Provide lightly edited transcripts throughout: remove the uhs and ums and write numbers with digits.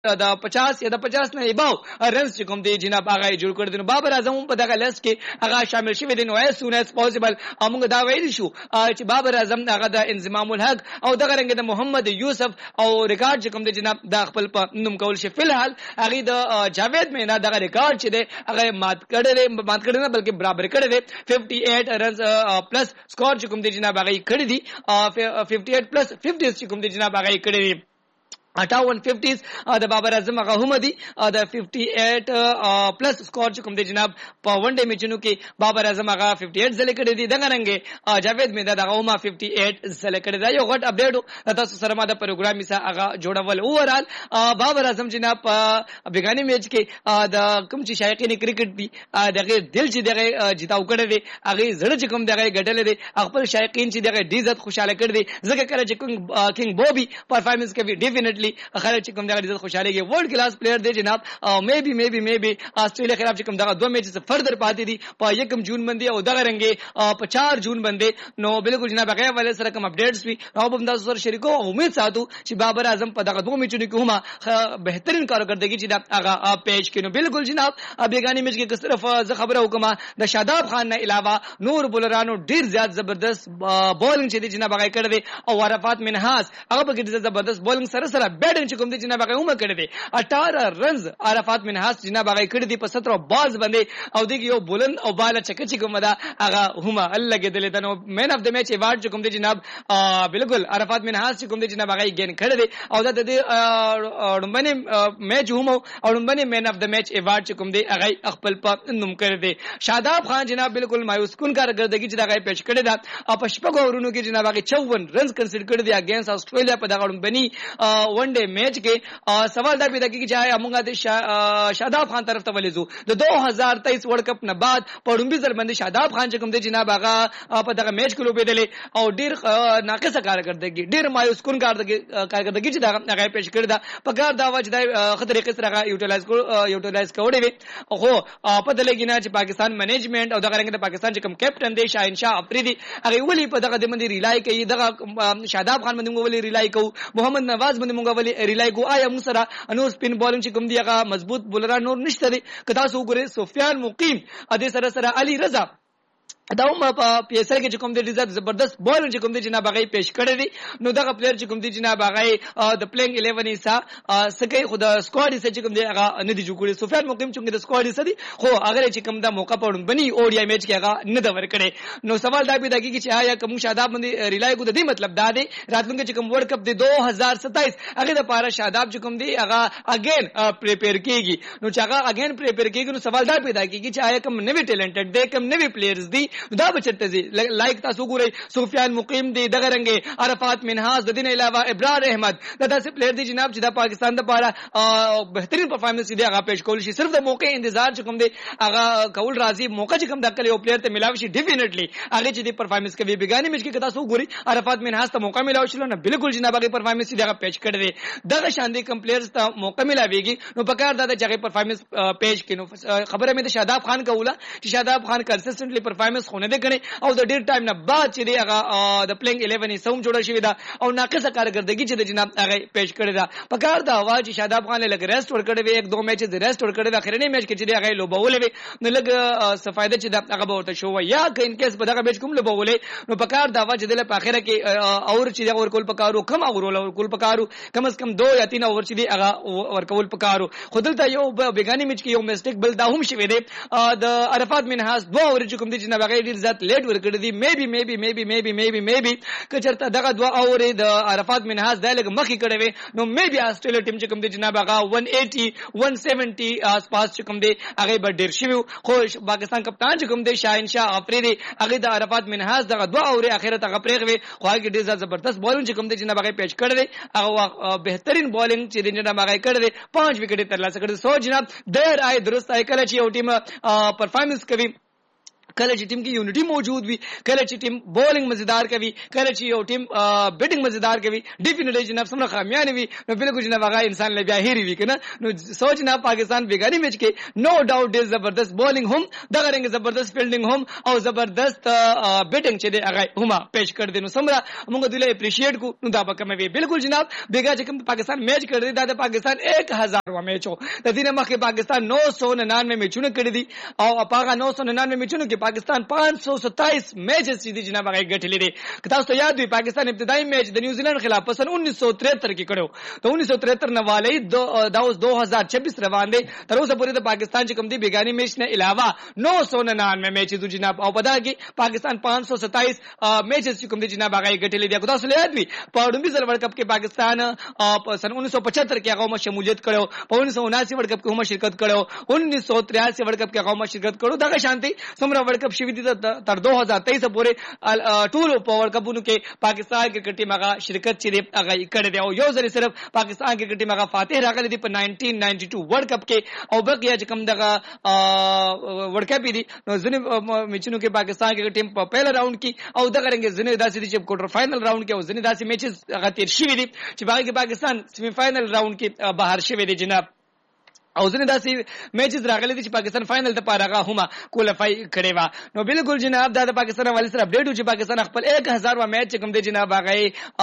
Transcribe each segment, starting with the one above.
د 50 یا د 50 نه ایباو رنز چې کوم دی جناب هغه جوړ کړی دی. بابر اعظم په دغه لیست کې هغه شامل شوی دی. نو as soon as possible موږ دا ویل شو چې بابر اعظم هغه د انضمام الحق او دغه رنګ د محمد یوسف او ریکارډ چې کوم دی جناب د خپل په نوم کول شي. فلحال هغه د جاوید مینا دغه ریکارډ چې دی هغه مات کړی نه بلکې برابر کړی دی. 58 رنز پلس سکور چې کوم دی جناب هغه کړی دی. 58 پلس 50 چې کوم دی جناب هغه کړی دی. 58 50s د بابر اعظم هغه هم دي. د 58 پلس سکور چې کوم دی جناب په ون ډے میچونو کې بابر اعظم هغه 58 ځله کړی دي. دغه رنګ جاوید مینا دغه هم 58 ځله کړی دی. یو غټ اپډیټ تاسو سره ما د پروګرام میسه هغه جوړول. اوورال بابر اعظم جناب په بیگانی میچ کې د کوم چې شایقین کرکټ دي دغه دل چې دغه جتاو کړی دی هغه زړه چې کوم دغه ګټل دي خپل شایقین چې دغه ډیزت خوشاله کړی دي. ځکه کړه چې کینګ بوبي پرفارمنس کوي ډیفینټلی خلک چې کوم دغه عزت خوشاله کې ورلد کلاس پلیئر دی جناب. میبي استرالیا خلاف چې کوم دغه دوه میچز فردر پاتې دي په 1 جون باندې او دغه رنګ په 4 جون باندې. نو بالکل جناب هغه ولې سره کوم اپډیټس وي او هم تاسو سره شریکو. امید ساتو چې بابر اعظم په دغه دوه میچونو کې هم بهترین کارکردګي چې هغه پیش کینو. بالکل جناب بیگانی میچ کې صرف زه خبره وکم د شاداب خان نه علاوه نور بولرانو ډیر زیات زبردست بولینګ چې دی جناب هغه کړی دی. او عرفات منحاس هغه په کې زبردست بولینګ سره بیټنګ چې کوم دی جناب هغه هم کړی دی. 18 رنز عرفات منحاس جناب هغه کړی دی په 17 باز باندې. او دغه یو بولن او بالا چکه چې کوم دا هغه هم الله کې دلته نو مین اف د میچ ایوارډ چې کوم دی جناب بالکل عرفات منحاس چې کوم دی جناب هغه ګین کړی دی. او د دې ډمبنه میچ هم او ډمبنه مین اف د میچ ایوارډ چې کوم دی هغه خپل په نوم کړی دی. شاداب خان جناب بالکل مایوس کن کارکردګي چې هغه پیش کړی دا په شپږ اورونو کې جناب هغه 54 رنز کنسیډر کړی دی اگینست استرالیا په دغه ډمبني ون ډے میچ کې. سوال دا پیدا کیږي چې موږ د شاداب خان طرف ته ولېزو د 2023 ورلد کپ نه بعد په ډومبي ځل باندې شاداب خان چې کوم دی جناب هغه په دغه میچ کې لوبېدل او ډیر ناقصه کارکردګي ډیر مایوس کن کارکردګي چې هغه پیش کړی دا په کار دا وجه د خطرې قصره یوټیلایز کوي وي. خو په دلګی نه چې پاکستان منیجمنت او دغه رنګ د پاکستان چې کوم کیپټن دی شاهین شاه افریدي هغه ولی په دغه د باندې ریلای کوي. دغه شاداب خان باندې ولی ریلای کوي. محمد نواز باندې موږ ولی ریلای کو. آیا موږ سره انور سپین بولینګ چې کوم دی هغه مضبوط بولران نور نشته دي. که تاسو وګورئ سفیان مقیم ا دې سره علي رضا دا هم په پی ایس ال کې کوم دی زبردست بال چې کوم دی جناب هغه پیش کړی دی. نو دغه پلیئر چې کوم دی جناب هغه د پلینګ 11 ایسا سکه خود سکواډ یې چې کوم دی هغه نه دی جوړ کړی. سفیان مقیم چې د سکواډ یې دی خو هغه چې کوم دا موقع پړم بني اوډیا میچ کې هغه نه دا ور کړی. نو سوال دا پیدا کیږي چې آیا کوم شاداب باندې ریلای کو د دې مطلب دا دی راتلونکي چې کوم ورلد کپ دی 2027 هغه د پاره شاداب چې کوم دی هغه اگین پریپیر کیږي. نو چې هغه اگین پریپیر کیږي نو سوال دا پیدا کیږي چې آیا کوم نوی ټیلنټډ دی کوم نوی پلیئرز دی دا بچته دي. لایک تاسو ګورئ سفیان مقیم دی دغه رنګ عرفات منحاس د دین علاوه ابرار احمد دا داسې پلیئر دی جناب چې د پاکستان لپاره بهترین پرفارمنس دی هغه پیش کول شي. صرف د موقع انتظار چې کوم دی هغه کول راځي موقع چې کوم د کلی او پلیئر ته ملاوي شي ډیفینټلی هغه چې دی پرفارمنس کوي. بیگانی میچ کې تاسو ګورئ عرفات منحاس ته موقع ملاوي شي نه بالکل جناب هغه پرفارمنس دی هغه پیش کړی دی. دغه شان دي کوم پلیئرز ته موقع ملاويږي نو پکار دا چې هغه پرفارمنس پیش کینو. خبره مې د شاداب خان کوله چې شاداب خان کنسستنټلی پرفارمنس خونه دی کړي او د ډیر ټایم نه بعد چې دی هغه د پلینګ 11 سوم جوړ شوی دا او ناقصه کارکردګي چې د جناب هغه پیش کړی دا پکار دا واج شاداب خان لګ ریسټ ور کړی وي 1-2 میچ د ریسټ ور کړی دا اخرنی میچ کې چې دی هغه لوبولې وي نو لګ صفایده چې دا هغه ورته شو یا که ان کیس په دغه میچ کوم لوبولې نو پکار دا واج د په اخره کې اور چې دا ور کول پکارو کم اور کول پکارو کم از کم 2 یا 3 اور چې دی هغه ور کول پکارو. خودلته یو بیگانی میچ کې یو میسټیک بل دا هم شوی دی د عرفات منحاس 2 اور چې کوم دی جناب هغه ډیر ذات لیټ ور کړی دی. میبي کچرته دغه 2 اور د عرفات منحاس د لګ مخې کړي وي نو میبي استرالیا ټیم چې کوم دی جناب هغه 180 170 آس پاس چې کوم دی هغه به ډیر شي. خو پاکستان کپتان چې کوم دی شاهین شاه افریدي هغه د عرفات منحاس دغه 2 اور اخرت هغه پرېغوي خو هغه ډیر زبردست بولینګ چې کوم دی جناب هغه پیش کړی دی هغه بهترین بولینګ چې دی جناب هغه کړی دی 5 وکټ ترلاسه کړی. سو جناب ډیر درست کله چې یو ټیم پرفارمنس کوي کله چې ټیم کې یونټي موجود وي کله چې ټیم بولینګ مزیدار کوي کله چې یو ټیم بیټینګ مزیدار کوي ډیفینیټلی جناب سمره خامیان وي نو بالکل جناب هغه انسان له بیا هېری وي کنه نو سوچ نه پاکستان بیګانی میچ کې نو ډاوټ ډیز زبردست بولینګ هم دغه رنګ زبردست فیلډینګ هم او زبردست بیټینګ چې دی هغه هم پیش کړ دي نو سمره موږ دوی اپریشیټ کو نو دا به کوم وي بالکل جناب بیګا چې کوم پاکستان میچ کړ دي دا د پاکستان 1000 وا میچ و د دې مخکې پاکستان 999 میچونه کړی دي او هغه 999 میچونو کې پاکستان 527 میچز دي جناب هغه ګټلې دي که تاسو یاد وي پاکستان ابتدایي میچ د نیوزیلند خلاف په سن 1973 کې کړو ته 1973 نه والي دا اوس 2026 روان دي تر اوسه پورې د پاکستان چې کوم دي بیګانی میچ نه علاوه 999 میچز جناب او په دا کې پاکستان 527 میچز چې کوم دي جناب هغه ګټلې دي که تاسو یاد وي په اولمپیک ورلد کپ کې پاکستان په سن 1975 کې هغه شمولیت کړو په 1979 ورلد کپ کې هم شرکت کړو 1983 ورلد کپ کې هغه شرکت کړو دغه شانتي سمره ورلد کپ شوی دي تر 2023 پورې ټول په ورلد کپونو کې پاکستان کرکټ ټیم هغه شرکت چې هغه کړی دی او یو ځل صرف پاکستان کرکټ ټیم هغه فاتح راغلی دی په 1992 ورلد کپ کې او بقیا چې کوم دغه ورلد کپ دی نو ځنې میچونو کې پاکستان کرکټ ټیم په پهل راوند کې او دغه رنګ ځنې داسې دي چې کوارټر فائنل راوند کې او ځنې داسې میچز هغه تیر شوی دي چې باقي پاکستان سیمی فائنل راوند کې بهر شوی دی جناب او ځنه داسې میچز راغلي دي چې پاکستان فائنل ته پاره هغه کوالیفای کړي وا نو بالکل جناب دا د پاکستان حواله سره اپډیټ و چې پاکستان خپل 1000 وا میچ کوم دی جناب هغه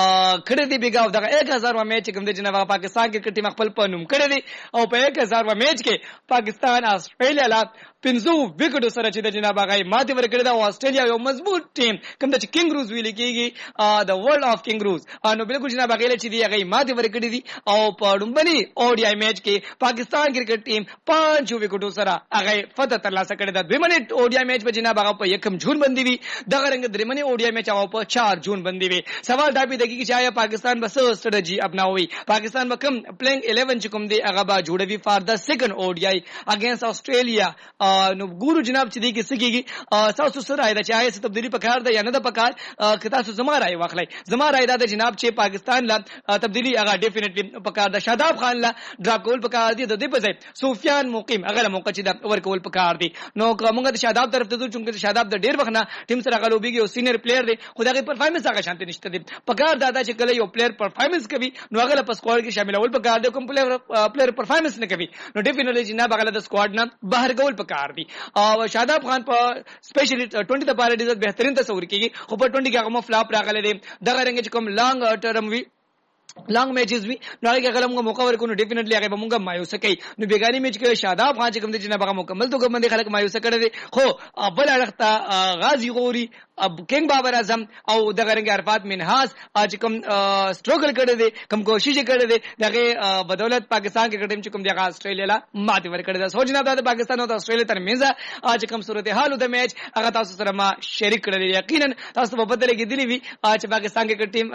کړی دی بیګاو دغه 1000 وا میچ کوم دی جناب پاکستان کرکټ ټیم خپل په نوم کړی دی او په 1000 وا میچ کې پاکستان استرالیا لا 15 وکټو سره چې د جناب هغه ماته ورکړی دا استرالیا یو مضبوط ټیم کوم د کینګروز ویل کېږي د ورلد اف کینګروز نو بالکل جناب هغه چې دی هغه ماته ورکړی دی او په ډومبني اوډي میچ کې پاکستان کرکټ ټیم 5 وکټو سره هغه فتح ترلاسه کړی دا 2 منټ اوډي میچ په جناب هغه په 1 جون باندې وی دغه رنګ 3 منټ اوډي میچ هغه په 4 جون باندې وی سوال دا به دغه چې آیا پاکستان بس سټریټجی اپناوي پاکستان وکم پلینګ 11 چې کوم دی هغه با جوړوي فار د سیکنډ اوډي اگینست استرالیا نو ګورو جناب چې دی کې سګيږي تاسو سره راځي چې آیا څه تبدیلی پکار ده یا نه ده پکار که تاسو زما راي واخلئ زما راي دا جناب چې پاکستان لا تبدیلی هغه ډیفینیټلی پکار ده شاداب خان لا ډراپ کول پکار دي د دې په ځای سفیان مقیم هغه موقع چې دا ورکول پکار دي نو کومه د شاداب طرف ته چې شاداب د ډیر وخت نه ټیم سره غلوبيږي او سینیئر پلیئر دی خدای پرفارمنس هغه شانته نشته دي پکار دا چې کله یو پلیئر پرفارمنس کوي نو هغه په سکواډ کې شامل اول پکار دی کوم پلیئر پرفارمنس نه کوي نو ډیفینیټلی جناب هغه د سکواډ نه بهر کول پکار دي او شاداب خان په سپیشلی 20 د پاره ډیزه بهترین تصور کیږي خو په 20 کې هغه فلاپ راغله دي دغه رنګ چې کوم لانګ ټرم وی لانګ میچز وی نو هغه غلم موقع ورکو نو ډیفینیټلی هغه به مونږه مایوس کوي نو بیګانی میچ کې شاداب خان چې کوم دي جناب هغه مکمل توګه باندې خلک مایوس کړي دي خو بل اړخته غازی غوري اب کنگ بابر اعظم او دغه رنګ عرفات منهاس اج کوم سټرګل کړي دي کوم کوشش کړي دي دغه بدولت پاکستان کې ټیم چې کوم دغه استرالیا لا ماته ور کړي دا سوچ نه د پاکستان او استرالیا ترمنځ اج کوم صورتحال د میچ هغه تاسو سره ما شریک کړل یقینا تاسو په بدل کې دي وی اج پاکستان کې ټیم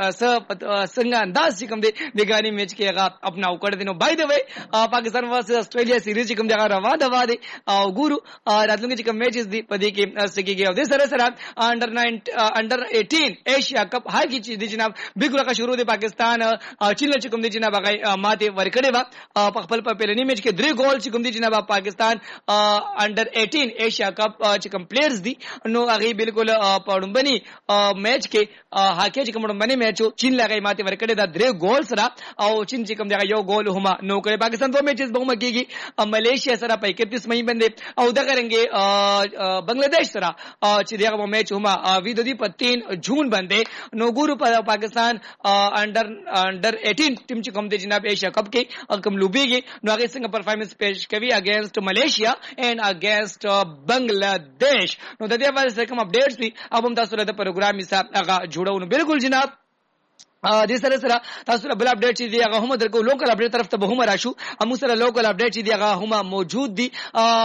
څنګه انداز کوم دی بیګانی میچ کې هغه اپنا وکړ دي نو بای د وی پاکستان ورسره استرالیا سیریز کوم دغه روا ده او ګورو راتلونکي کوم میچز دي په دې کې سګيږي او د سره سره अंडर 18 Asia cup hockey چې د جناب بیګورا شروع دی پاکستان چین چې کوم دی جناب هغه ماته ورکړې وا په خپل په پیلنی میچ کې 3 ګول چې کوم دی جناب پاکستان अंडर 18 Asia cup چې کوم پلیئرز دي نو هغه بالکل پړمبني میچ کې هاکی چې کوم پړمبني میچ چین لګای ماته ورکړې دا 3 ګول سره او چین چې کوم دی یو ګول هما نو کړي پاکستان دوه میچز به کېږي ملیشیا سره په 31 مې باندې او دغه رنګ بنگلاديش سره چې دغه میچ هما وی د دې په 3 جون باندې نو ګورو په پاکستان انډر 18 ټیم چې کوم دی جناب ایشیا کپ کې کوم لوبيږي نو هغه څنګه پرفارمنس پیش کوي اگینست ملیشیا اینڈ اگینست بنگلاديش نو د دې واسه کوم اپډیټس وی اب هم تاسو له پروګرام حساب هغه جوړو بالکل جناب دې سره تاسو له بل اپډیټ چې دی هغه هم درکو لوکل اپډیټ طرف ته به هم راشو امو سره لوکل اپډیټ چې دی هغه هم موجود دي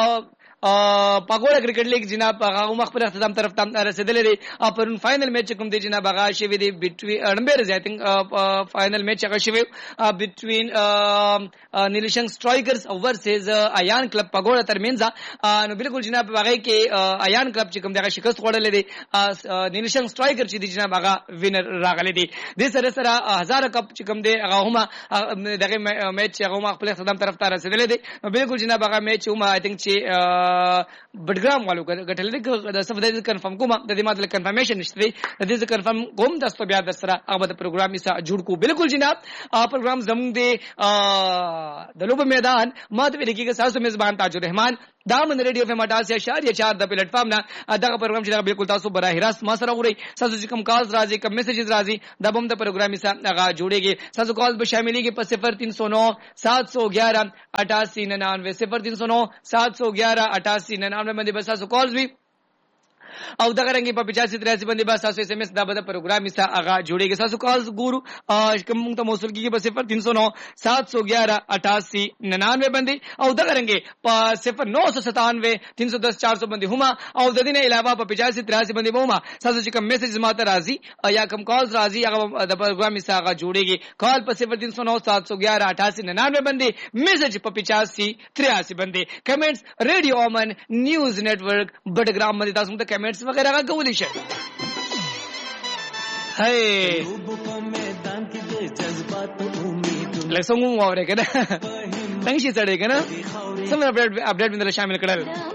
پاګوړه کرکټ لیګ جناب هغه مخبر اختتام طرف ته رسیدلې دي پرون فائنل میچ کوم دی جناب هغه شوی دی بټوین اړمبر آی تھنک فائنل میچ هغه شوی بټوین نیلیشن سټرایکرز ورسز ایان کلب پاګوړه ترمنځ نو بالکل جناب هغه کې ایان کلب چې کوم دغه شکست خوړلې دي نیلیشن سټرایکر چې دی جناب هغه وینر راغلی دي د سره سره هزار کپ چې کوم دی هغه هم دغه میچ هغه خپل اختتام طرف ته رسیدلې دي نو بالکل جناب هغه میچ هم آی تھنک چې بډګرام والو غټل د سفر کنفرم کوم د دې ماده کنفرمیشن نشته د دې کنفرم کوم تاسو بیا د سره هغه د پروګرام یې جوړ کو بالکل جناب پروګرام زموږ د لوب میدان ما د ویلګي تاسو میزبان تاج الرحمن دامن ریډیو فم 88.4 د پلیټ فارم نه دغه پروګرام چې بالکل تاسو براه راست ما سره غوړي تاسو چې کوم کالز راځي کوم میسجز راځي د بم د پروګرام یې هغه جوړيږي تاسو کال به شاملېږي په 0309 711 8899 0309 711 8899 باندې بس تاسو کالز وي او دغه رنګي په 85 باندې بس تاسو اس ام اس دا به پروګرام یې هغه جوړيږي تاسو کالز ګورو کوم ته موصول کیږي په 0309 711 8899 باندې او دغه رنګي په 0997 310 400 باندې هما او د دې نه علاوه په 85 باندې هما تاسو چې کوم میسج ماته راځي یا کوم کالز راځي هغه د پروګرام یې هغه جوړيږي کال په 0309 711 8899 باندې میسج په 85 باندې کمنټس ریډیو اومن نیوز نتورک بډګرام باندې تاسو ته کمنټس وغیرہ کا کولی شي هاي لسنګو وره کنه څنګه شي سړی کنه سم اپډیټ مندل شامل کړل